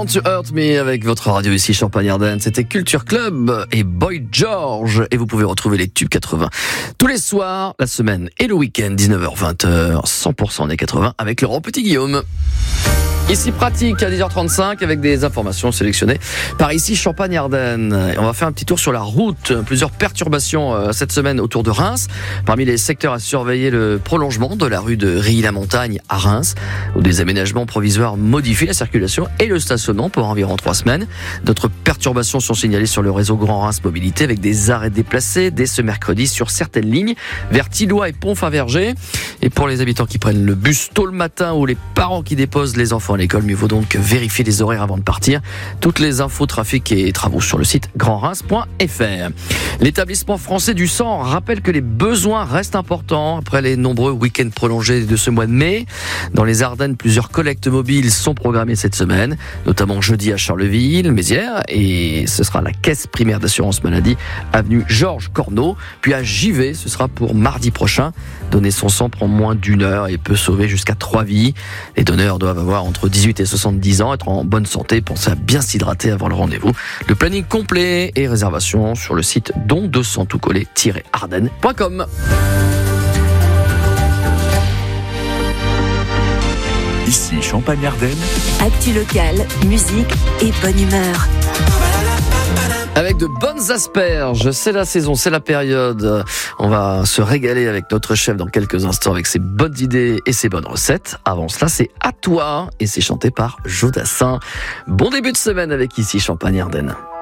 Want to Hurt Me avec votre radio ici Champagne-Ardenne. C'était Culture Club et Boy George. Et vous pouvez retrouver les tubes 80 tous les soirs, la semaine et le week-end, 19h-20h, 100% des 80 avec Laurent Petit-Guillaume. Ici pratique à 10h35 avec des informations sélectionnées par ici Champagne-Ardenne. On va faire un petit tour sur la route. Plusieurs perturbations cette semaine autour de Reims. Parmi les secteurs à surveiller, le prolongement de la rue de Rilly-la-Montagne à Reims, où des aménagements provisoires modifient la circulation et le stationnement pour environ 3 semaines. D'autres perturbations sont signalées sur le réseau Grand Reims Mobilité avec des arrêts déplacés dès ce mercredi sur certaines lignes vers Tilloy et Pont-Faverger. Et pour les habitants qui prennent le bus tôt le matin ou les parents qui déposent les enfants à l'école, mieux vaut donc vérifier les horaires avant de partir. Toutes les infos trafic et travaux sur le site grandreims.fr. L'établissement français du sang rappelle que les besoins restent importants après les nombreux week-ends prolongés de ce mois de mai. Dans les Ardennes, plusieurs collectes mobiles sont programmées cette semaine, notamment jeudi à Charleville, Mézières, et ce sera la caisse primaire d'assurance maladie, avenue Georges Corneau. Puis à Givet, ce sera pour mardi prochain. Donner son sang prend moins d'1 heure et peut sauver jusqu'à 3 vies. Les donneurs doivent avoir entre 18 et 70 ans, être en bonne santé, pensez à bien s'hydrater avant le rendez-vous. Le planning complet et réservation sur le site don200toutcollé-ardennes.com. Ici Champagne-Ardenne. Actu locale, musique et bonne humeur. Avec de bonnes asperges, c'est la saison, c'est la période. On va se régaler avec notre chef dans quelques instants avec ses bonnes idées et ses bonnes recettes. Avant cela, c'est À toi et c'est chanté par Jodassin. Bon début de semaine avec ici Champagne-Ardenne.